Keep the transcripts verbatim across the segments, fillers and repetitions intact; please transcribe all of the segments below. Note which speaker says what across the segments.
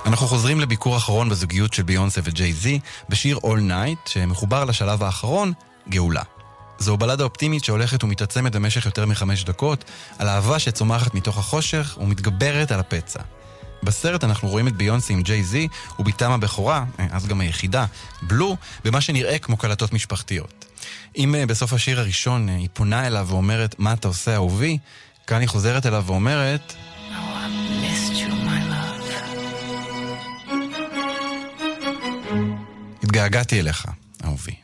Speaker 1: אנחנו חוזרים לביקור אחרון בזוגיות של ביונסה וג'יי זי בשיר All Night, שמחובר לשלב האחרון, גאולה. זו בלדה אופטימית שהולכת ומתעצמת במשך יותר מחמש דקות, על אהבה שצומחת מתוך החושך ומתגברת על הפצע. בסרט אנחנו רואים את ביונסה עם ג'יי זי וביתם הבכורה, אז גם היחידה, בלו, במה שנראה כמו קלטות משפחתיות. אם בסוף השיר הראשון היא פונה אליו ואומרת, מה אתה עושה אהובי? כאן היא חוזרת אליו ואומרת, התגעגעתי אליך, אהובי.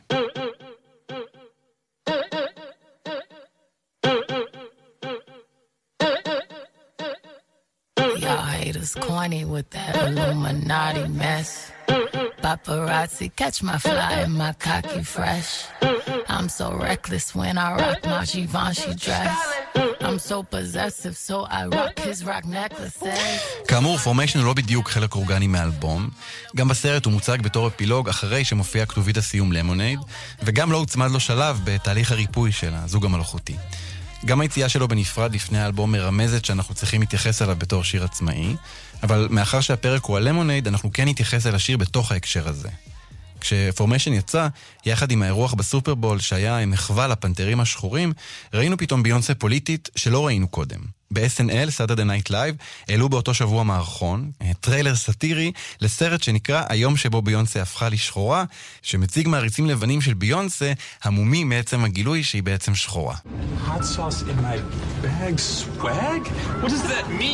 Speaker 2: Y'all haters corny with that Illuminati mess. Paparazzi catch my fly and my cocky fresh. I'm so reckless when I rock my Givenchy dress. I'm so possessive so I rock his rock necklaces.
Speaker 1: כאמור, פורמיישן הוא לא בדיוק חלק אורגני מאלבום. גם בסרט הוא מוצג בתור אפילוג אחרי שמופיע כתובית הסיום למונייד, וגם לא הוצמד לו שלב בתהליך הריפוי של הזוג המלאכותי. גם היציאה שלו בנפרד לפני האלבום מרמזת שאנחנו צריכים להתייחס אליו בתור שיר עצמאי, אבל מאחר שהפרק הוא הלמונייד, אנחנו כן נתייחס אל השיר בתוך ההקשר הזה. כשפורמיישן יצא, יחד עם האירוח בסופרבול שהיה מחווה לפנתרים השחורים, ראינו פתאום ביונסה פוליטית שלא ראינו קודם. ב-אס אן אל, Saturday Night Live, העלו באותו שבוע מערכון, טריילר סאטירי לסרט שנקרא היום שבו ביונסה הפכה לשחורה, שמציג מעריצים לבנים של ביונסה, המומים מעצם הגילוי שהיא בעצם שחורה.
Speaker 3: Hot sauce in my bag swag? What does that mean?